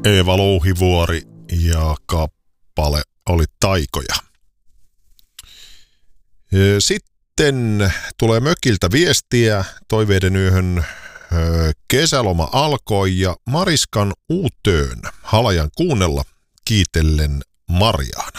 Eeva Louhivuori ja kappale oli Taikoja. Sitten tulee mökiltä viestiä. Toiveiden yöhön kesäloma alkoi ja Mariskan uutöön halajan kuunnella kiitellen Mariaa.